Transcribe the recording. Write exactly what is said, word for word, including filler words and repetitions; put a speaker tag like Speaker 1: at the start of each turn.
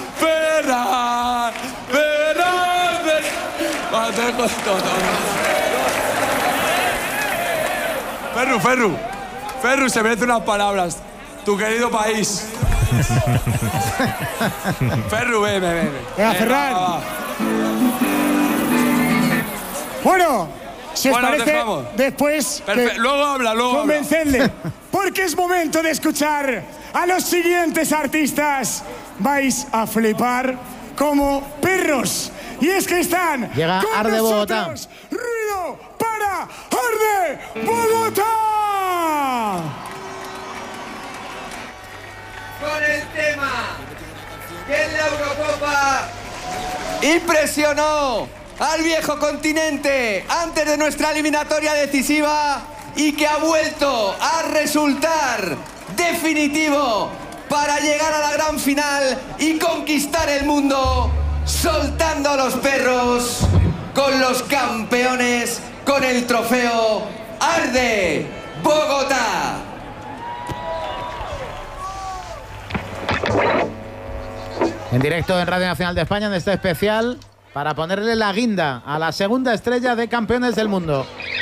Speaker 1: Ferran, Ferran, Ferran. Bueno, te dejo todo. Ferru, Ferru, Ferru, se merece unas palabras. Tu querido país. Ferru, ven, ven, ven.
Speaker 2: Venga, Ferran. Va, va. Bueno, si os
Speaker 1: bueno,
Speaker 2: parece,
Speaker 1: dejamos.
Speaker 2: después
Speaker 1: Perfe luego habla, luego
Speaker 2: convencedle,
Speaker 1: habla.
Speaker 2: porque es momento de escuchar a los siguientes artistas. Vais a flipar como perros. Y es que están
Speaker 3: Llega
Speaker 2: con
Speaker 3: Arde
Speaker 2: nosotros.
Speaker 3: Bogotá.
Speaker 2: Ruido para Arde Bogotá.
Speaker 4: Con el tema que en la Eurocopa impresionó al viejo continente antes de nuestra eliminatoria decisiva y que ha vuelto a resultar definitivo para llegar a la gran final y conquistar el mundo, soltando a los perros con los campeones, con el trofeo Arde Bogotá.
Speaker 3: En directo en Radio Nacional de España en este especial para ponerle la guinda a la segunda estrella de Campeones del Mundo.